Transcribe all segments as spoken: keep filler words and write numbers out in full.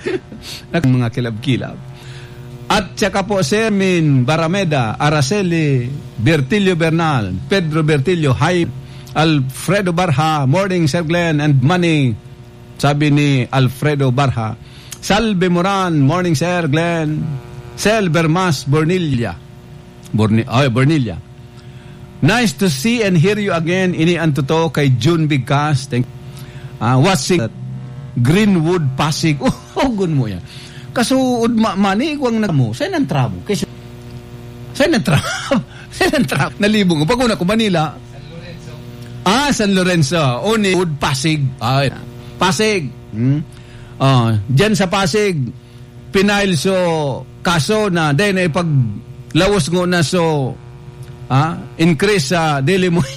Mga kilab-kilab. At saka po si Ermin Barameda, Araceli Bertillo Bernal, Pedro Bertillo, hi, Alfredo Barha, morning Sir Glenn and money, sabi ni Alfredo Barha. Salve Moran, morning Sir Glenn. Sel Bermas Bornilla, Borni, oh, Bornilla. Nice to see and hear you again. Ini antuto kay June Bigcast. Thank uh, watching Greenwood Pasig. Oh, gun mo yan. Kasuod ma mani igwang na mo. Saan ang tramo? Kasi saan ang tramo? Saan ang tramo? Nalibong. Pag una ko Manila. San Lorenzo. Ah, San Lorenzo. Oni Wood Pasig. Ay, Pasig. Hmm. Ah, diyan sa Pasig pinail so kaso na dahil na ipag lawas ngo na so ah, increase sa dili mo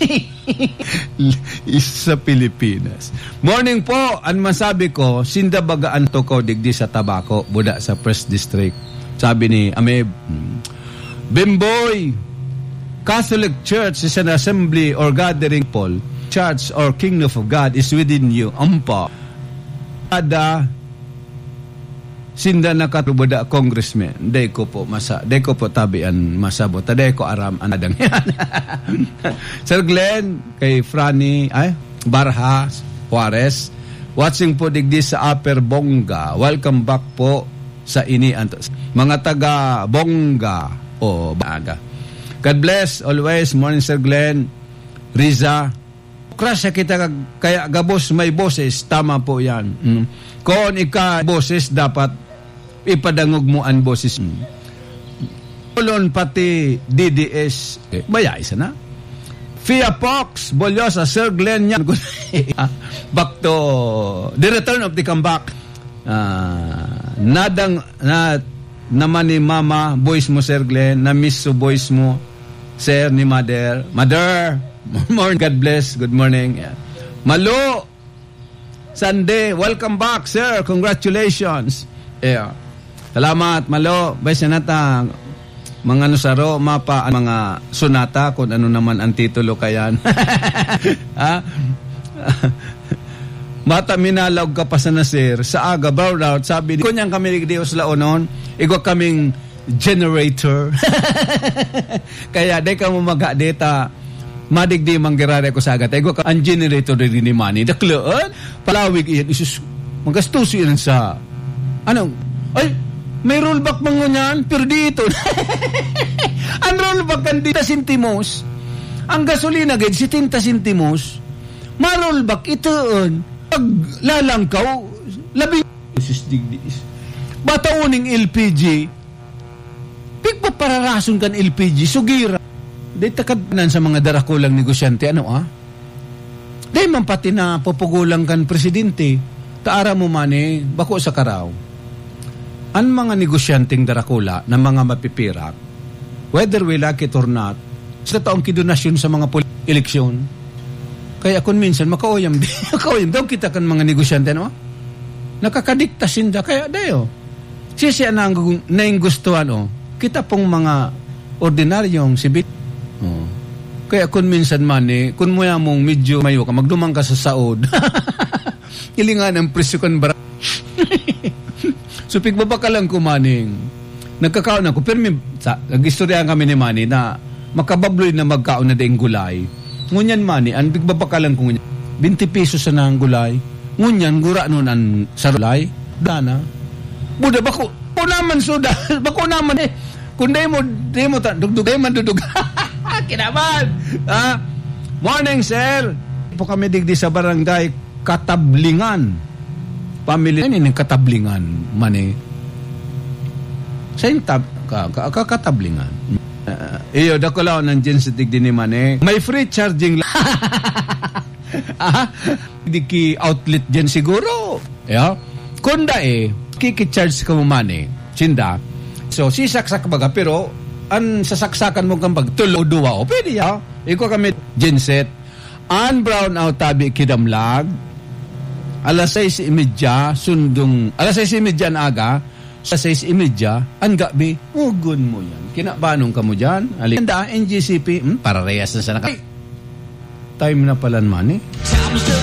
sa Pilipinas. Morning po, ang masabi ko, sinda bagaan to ko digdi sa tabako, buda sa First District. Sabi ni Ameb, Bimboy, Catholic Church is an assembly or gathering people. Church or kingdom of God is within you. Ampa. Ada sinda nakatubada congressman. Day ko po masa, day ko po tabian masabot. Day ko aram anadang yan. Sir Glenn, kay Franny, ay, Barha, Juarez, watching po digdi sa Upper Bonga. Welcome back po sa ini antos. Mga taga Bonga o Baga. God bless always. Morning Sir Glenn. Riza, krasya kita kaya gabos may boses. Tama po yan. Mm. Kung ika boses dapat ipadangog mo ang boses. Ulon pati D D S. Eh, baya isa na. Fia Fox, Bolyosa, Sir Glenn yan. Back to the return of the comeback. Uh, nadang na naman ni Mama, boys mo Sir Glenn. Na-miss so boys mo, Sir ni Mother. Mother, morning, God bless. Good morning. Yeah. Malo, Sunday, welcome back, sir. Congratulations. Yeah. Salamat, Malo. Baysa nata, mga nusaro, mapa, mga sunata, kung ano naman ang titulo kayan. Ha? Mata minalog ka pa sa nasir, sa aga, brown out, sabi, kunyang kami Dios laonon, igwa kaming generator. Kaya, di ka mo mag-data, madigdi manggirare ko sa agat. Ego ka, ang generator rin ni Manny. Daklaan, palawig iyan, isus, magastos yun sa, ano, ay, may rollback mga nyan, pero dito. Ang rollback kan dita sentimos, ang gasolina gid setenta sentimos, ma-rollback itoon, pag lalangkaw, labing, isus digdis. Batauning L P G, pigpa pararason kan L P G, sugira. Day takadnan sa mga darakulang negosyante, ano ah? Day man pati na pupugulang kan presidente, taara mo mani, bako sa karaw. Ang mga negosyanteng darakula na mga mapipirak, whether we like it or not, sa taong kidonasyon sa mga pol- eleksyon. Kaya kung minsan, makauyam din. Makauyam daw kita kan mga negosyante, ano? Nakakadikta sinda, kaya dayo. Sisiya na ang naing gusto, ano? Kita pong mga ordinaryong sibit. Oh. Kaya kung minsan man eh, kung mo mong medyo mayo ka, magdumang ka sa saod. Ilingan ang presyo kan bara. So pigbaba ka lang kumaning. Nagkakaon ako, pero may, sa, nag-istorya kami ni Manny na makababloy na magkaon na daing gulay. Ngunyan Manny, ang pigbaba ka lang kung twenty pesos na ang gulay. Ngunyan, gura nun ang sarulay. Dana. Buda, bako, bako naman soda. Bako naman eh. Kung di mo, di mo, dugdugay man dudug. Kinaman. Ha? Morning, sir. Po kami digdi sa barangay Katablingan. Family, ano yung Katablingan, mani? Sa yung tab, ka, ka, ka, Katablingan. Uh, iyo, dako lang nandiyan sa digdi ni mani. May free charging lang. Ah, di ki outlet dyan siguro. Yeah? Kunda eh, kiki-charge ka mo mani. Sinda. So, sisaksak baga, pero ang sasaksakan mo kang pag tulo duwa o pwede ya. Iko kami genset. An brown out tabi kidamlag. Alas sais imedya sundong alas sais imedya na aga. Sa sais imedya ang gabi. Ugon mo yan. Kinabanong ka mo dyan. Alinda N G C P hmm, para reyas na sana ka. Time na pala man eh.